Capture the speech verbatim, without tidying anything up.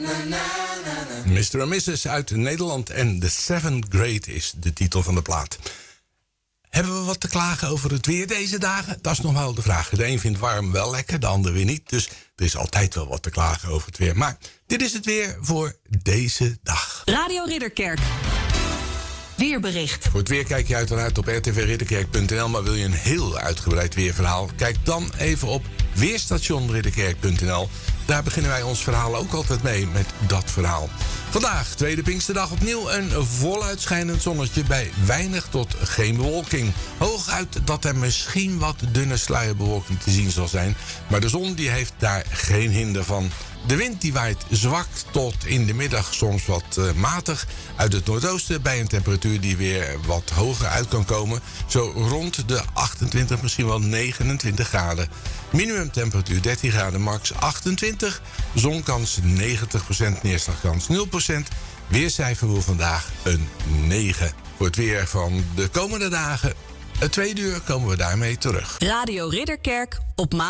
mister en missus uit Nederland en The Seventh Grade is de titel van de plaat. Hebben we wat te klagen over het weer deze dagen? Dat is nog wel de vraag. De een vindt warm wel lekker, de ander weer niet. Dus er is altijd wel wat te klagen over het weer. Maar dit is het weer voor deze dag. Radio Ridderkerk. Weerbericht. Voor het weer kijk je uiteraard op r t v ridderkerk punt n l. Maar wil je een heel uitgebreid weerverhaal? Kijk dan even op weerstation ridderkerk punt n l. Daar beginnen wij ons verhaal ook altijd mee met dat verhaal. Vandaag, tweede Pinksterdag, opnieuw een voluit schijnend zonnetje bij weinig tot geen bewolking. Hooguit dat er misschien wat dunne sluierbewolking te zien zal zijn. Maar de zon die heeft daar geen hinder van. De wind die waait zwak tot in de middag soms wat uh, matig uit het noordoosten bij een temperatuur die weer wat hoger uit kan komen. Zo rond de achtentwintig, misschien wel negenentwintig graden. Minimumtemperatuur dertien graden, max achtentwintig. Zonkans negentig procent, neerslagkans nul procent. Weercijfer voor vandaag een negen. Voor het weer van de komende dagen, het tweede uur, komen we daarmee terug. Radio Ridderkerk op maandag.